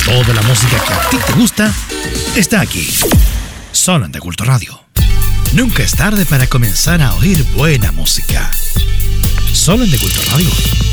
Toda la música que a ti te gusta está aquí, solo en De Culto Radio. Nunca es tarde para comenzar a oír buena música. Solo en De Culto Radio.